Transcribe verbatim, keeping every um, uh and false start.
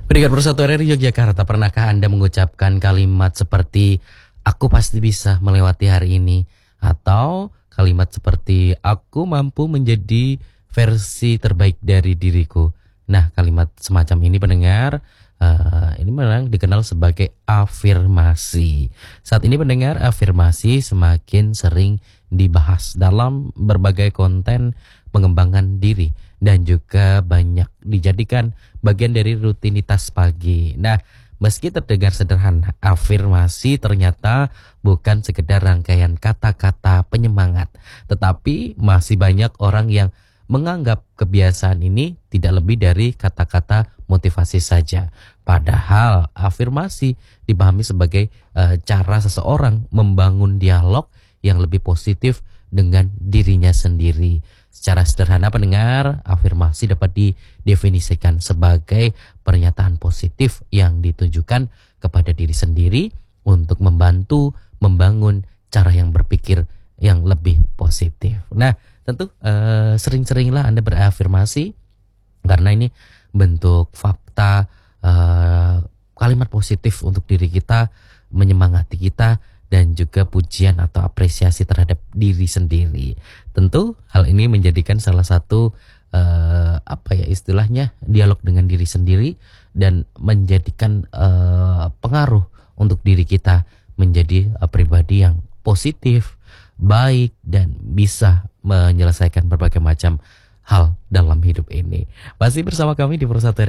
Pendengar Persatuan R I Yogyakarta, pernahkah Anda mengucapkan kalimat seperti "aku pasti bisa melewati hari ini" atau kalimat seperti "aku mampu menjadi versi terbaik dari diriku"? Nah, kalimat semacam ini pendengar, uh, ini memang dikenal sebagai afirmasi. Saat ini pendengar, afirmasi semakin sering dibahas dalam berbagai konten pengembangan diri dan juga banyak dijadikan bagian dari rutinitas pagi. Nah, meski terdengar sederhana, afirmasi ternyata bukan sekedar rangkaian kata-kata penyemangat, tetapi masih banyak orang yang menganggap kebiasaan ini tidak lebih dari kata-kata motivasi saja. Padahal afirmasi dipahami sebagai uh, cara seseorang membangun dialog yang lebih positif dengan dirinya sendiri. Secara sederhana pendengar, afirmasi dapat didefinisikan sebagai pernyataan positif yang ditujukan kepada diri sendiri untuk membantu membangun cara yang berpikir yang lebih positif. Nah, tentu eh, sering-seringlah Anda berafirmasi karena ini bentuk fakta, eh, kalimat positif untuk diri kita, menyemangati kita, dan juga pujian atau apresiasi terhadap diri sendiri. Tentu hal ini menjadikan salah satu uh, apa ya istilahnya dialog dengan diri sendiri dan menjadikan uh, pengaruh untuk diri kita menjadi uh, pribadi yang positif, baik, dan bisa menyelesaikan berbagai macam hal dalam hidup ini. Masih bersama kami di Persatuan